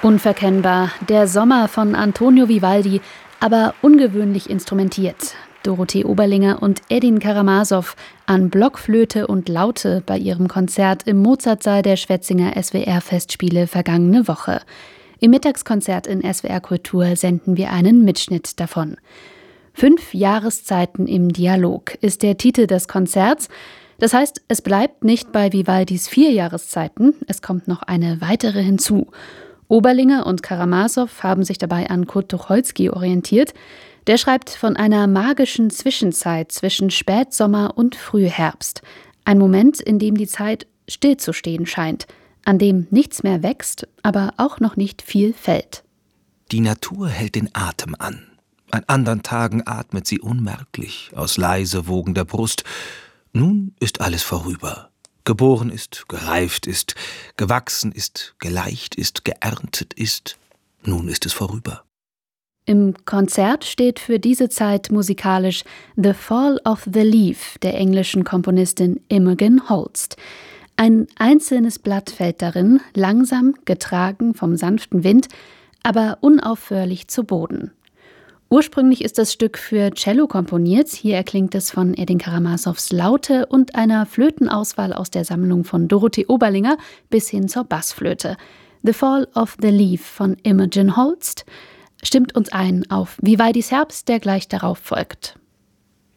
Unverkennbar, der Sommer von Antonio Vivaldi, aber ungewöhnlich instrumentiert. Dorothee Oberlinger und Edin Karamazov an Blockflöte und Laute bei ihrem Konzert im Mozartsaal der Schwetzinger SWR-Festspiele vergangene Woche. Im Mittagskonzert in SWR Kultur senden wir einen Mitschnitt davon. 5 Jahreszeiten im Dialog ist der Titel des Konzerts. Das heißt, es bleibt nicht bei Vivaldis 4 Jahreszeiten, es kommt noch eine weitere hinzu. Oberlinger und Karamazov haben sich dabei an Kurt Tucholsky orientiert. Der schreibt von einer magischen Zwischenzeit zwischen Spätsommer und Frühherbst. Ein Moment, in dem die Zeit stillzustehen scheint, an dem nichts mehr wächst, aber auch noch nicht viel fällt. Die Natur hält den Atem an. An andern Tagen atmet sie unmerklich aus leise wogender Brust. Nun ist alles vorüber. Geboren ist, gereift ist, gewachsen ist, geleicht ist, geerntet ist. Nun ist es vorüber. Im Konzert steht für diese Zeit musikalisch The Fall of the Leaf der englischen Komponistin Imogen Holst. Ein einzelnes Blatt fällt darin, langsam, getragen vom sanften Wind, aber unaufhörlich zu Boden. Ursprünglich ist das Stück für Cello komponiert. Hier erklingt es von Edin Karamazovs Laute und einer Flötenauswahl aus der Sammlung von Dorothee Oberlinger bis hin zur Bassflöte. The Fall of the Leaf von Imogen Holst stimmt uns ein auf Vivaldis Herbst, der gleich darauf folgt.